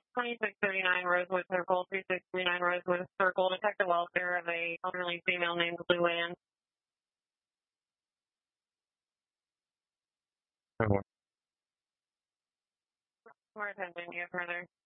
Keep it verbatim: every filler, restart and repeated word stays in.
twenty-six thirty-nine Rosewood Circle, twenty-six thirty-nine Rosewood Circle, detect the welfare of a elderly female named Lou Ann. More attention, you have further.